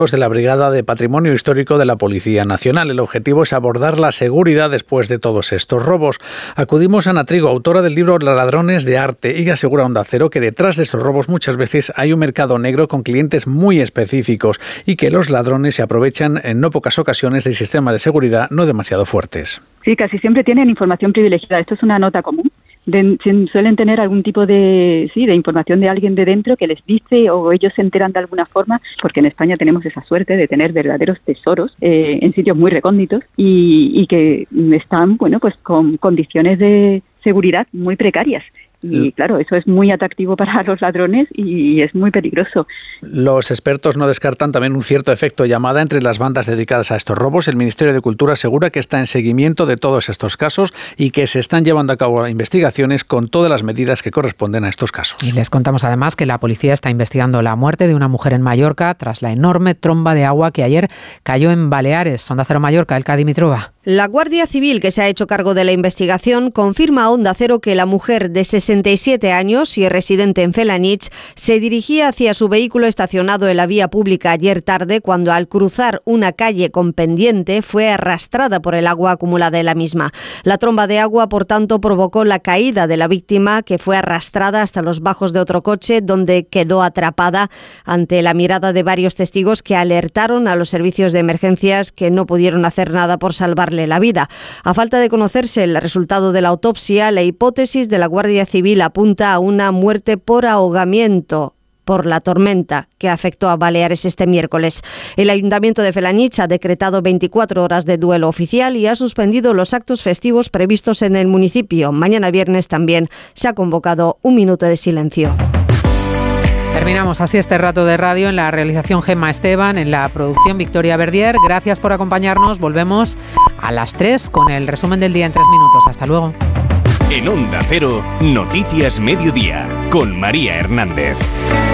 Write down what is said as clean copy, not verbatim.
de la Brigada de Patrimonio Histórico de la Policía Nacional. El objetivo es abordar la seguridad después de todos estos robos. Acudimos a Ana Trigo, autora del libro Ladrones de Arte. Ella asegura a Onda Cero que detrás de estos robos muchas veces hay un mercado negro con clientes muy específicos y que los ladrones se aprovechan en no pocas ocasiones del sistema de seguridad no demasiado fuertes. Sí, casi siempre tienen información privilegiada. Esto es una nota común. Suelen tener algún tipo de información de alguien de dentro que les dice, o ellos se enteran de alguna forma, porque en España tenemos esa suerte de tener verdaderos tesoros en sitios muy recónditos y que están, pues con condiciones de seguridad muy precarias. Y claro, eso es muy atractivo para los ladrones y es muy peligroso. Los expertos no descartan también un cierto efecto llamada entre las bandas dedicadas a estos robos. El Ministerio de Cultura asegura que está en seguimiento de todos estos casos y que se están llevando a cabo investigaciones con todas las medidas que corresponden a estos casos. Y les contamos además que la policía está investigando la muerte de una mujer en Mallorca tras la enorme tromba de agua que ayer cayó en Baleares. Onda Cero Mallorca, Elka Dimitrova. La Guardia Civil, que se ha hecho cargo de la investigación, confirma a Onda Cero que la mujer de 67 años y residente en Felanitx se dirigía hacia su vehículo estacionado en la vía pública ayer tarde cuando al cruzar una calle con pendiente fue arrastrada por el agua acumulada en la misma. La tromba de agua, por tanto, provocó la caída de la víctima, que fue arrastrada hasta los bajos de otro coche donde quedó atrapada ante la mirada de varios testigos que alertaron a los servicios de emergencias que no pudieron hacer nada por salvar la vida. A falta de conocerse el resultado de la autopsia, la hipótesis de la Guardia Civil apunta a una muerte por ahogamiento por la tormenta que afectó a Baleares este miércoles. El Ayuntamiento de Felanitx ha decretado 24 horas de duelo oficial y ha suspendido los actos festivos previstos en el municipio. Mañana viernes también se ha convocado un minuto de silencio. Terminamos así este rato de radio. En la realización Gemma Esteban, en la producción Victoria Verdier. Gracias por acompañarnos. Volvemos a las 3 con el resumen del día en 3 minutos. Hasta luego. En Onda Cero, Noticias Mediodía, con María Hernández.